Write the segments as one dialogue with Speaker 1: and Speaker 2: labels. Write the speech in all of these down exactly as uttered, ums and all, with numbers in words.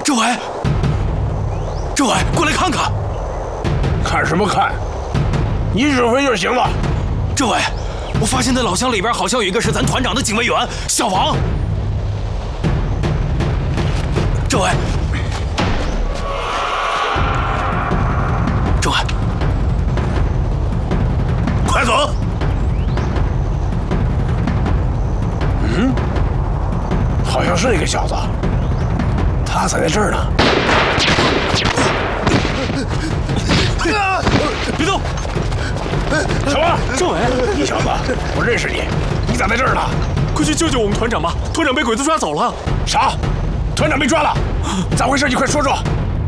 Speaker 1: 政委，政委，过来看看。
Speaker 2: 看什么看？你指挥就行了。
Speaker 1: 政委，我发现那老乡里边好像有一个是咱团长的警卫员小王。政委，政委，
Speaker 2: 快走！嗯，好像是那个小子，他才在这儿呢。
Speaker 1: 别动！
Speaker 2: 什么？
Speaker 1: 政委，
Speaker 2: 你小子，我认识你，你咋在这儿呢？
Speaker 1: 快去救救我们团长吧！团长被鬼子抓走了。
Speaker 2: 啥？团长被抓了？咋回事？你快说说。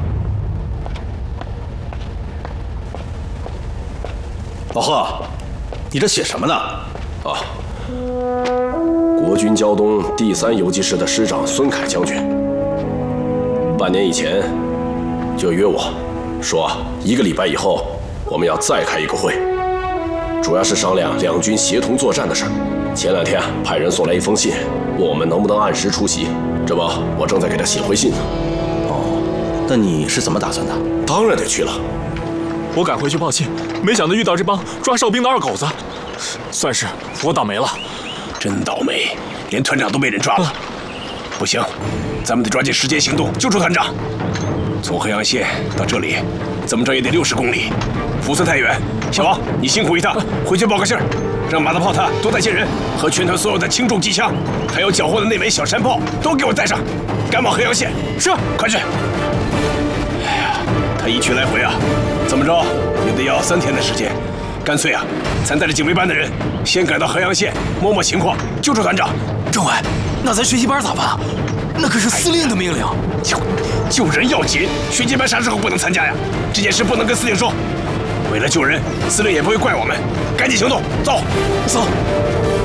Speaker 3: 老贺，你这写什么呢？啊，国军胶东第三游击师的师长孙凯将军，半年以前就约我，说一个礼拜以后我们要再开一个会，主要是商量两军协同作战的事儿。前两天派人送来一封信，问我们能不能按时出席。这不，我正在给他写回信呢。
Speaker 4: 哦，那你是怎么打算的？
Speaker 3: 当然得去了。
Speaker 1: 我赶回去报信，没想到遇到这帮抓哨兵的二狗子，算是我倒霉了。
Speaker 2: 真倒霉，连团长都被人抓了。不行，咱们得抓紧时间行动，救出团长。从黑阳县到这里，怎么着也得六十公里，不算太远。小王，你辛苦一趟，回去报个信儿，让马大炮他多带些人，和全团所有的轻重机枪，还有缴获的那枚小山炮都给我带上，赶往黑阳县。
Speaker 1: 是，
Speaker 2: 快去！哎呀，他一去来回啊，怎么着也得要三天的时间。干脆啊，咱带着警卫班的人先赶到黑阳县摸摸情况，救出团长。
Speaker 1: 政委，那咱学习班咋办？那可是司令的命令。
Speaker 2: 救救人要紧，学习班啥时候不能参加呀？这件事不能跟司令说。为了救人，司令也不会怪我们。赶紧行动，走，
Speaker 1: 走。